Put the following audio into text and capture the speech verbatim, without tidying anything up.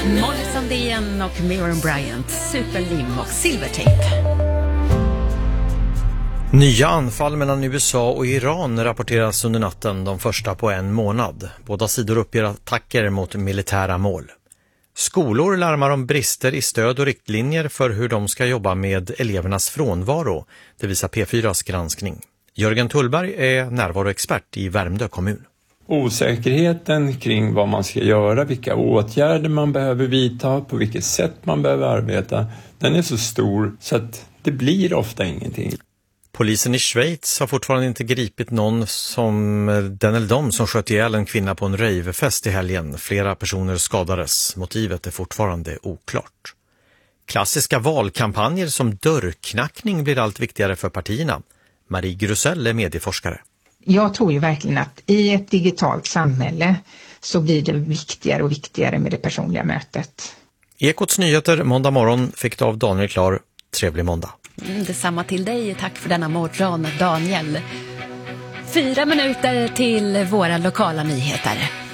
Molly Sandén och Miriam Bryant, Superlim och Silvertape. Nya anfall mellan U S A och Iran rapporteras under natten, de första på en månad. Båda sidor uppger attacker mot militära mål. Skolor larmar om brister i stöd och riktlinjer för hur de ska jobba med elevernas frånvaro, det visar P fyras granskning. Jörgen Tullberg är närvaroexpert i Värmdö kommun. Osäkerheten kring vad man ska göra, vilka åtgärder man behöver vidta, på vilket sätt man behöver arbeta, den är så stor så att det blir ofta ingenting. Polisen i Schweiz har fortfarande inte gripit någon som den eller de som sköt ihjäl en kvinna på en ravefest i helgen. Flera personer skadades. Motivet är fortfarande oklart. Klassiska valkampanjer som dörrknackning blir allt viktigare för partierna. Marie Grusell är medieforskare. Jag tror ju verkligen att i ett digitalt samhälle så blir det viktigare och viktigare med det personliga mötet. Ekots nyheter måndag morgon fick du av Daniel Klar. Trevlig måndag. Mm, detsamma till dig. Tack för denna morgon, Daniel. Fyra minuter till våra lokala nyheter.